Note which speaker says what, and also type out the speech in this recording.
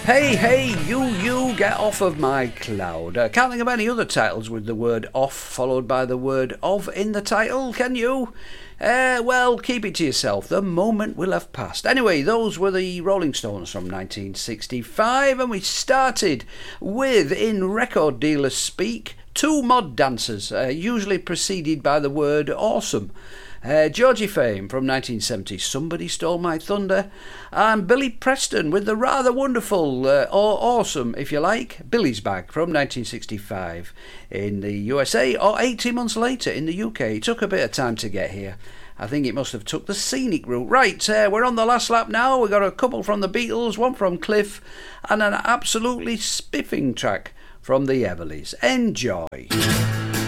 Speaker 1: Hey, hey, you, get off of my cloud. Can't think of any other titles with the word off followed by the word of in the title, can you? Well, keep it to yourself. The moment will have passed. Anyway, those were the Rolling Stones from 1965, and we started with, in record dealer speak, two mod dancers, usually preceded by the word awesome. Georgie Fame from 1970, Somebody Stole My Thunder, and Billy Preston with the rather wonderful, or awesome if you like, Billy's Bag from 1965 in the USA, or 18 months later in the UK. It took a bit of time to get here. I think it must have took the scenic route. Right, we're on the last lap now. We've got a couple from the Beatles, one from Cliff, and an absolutely spiffing track from the Everlys. Enjoy.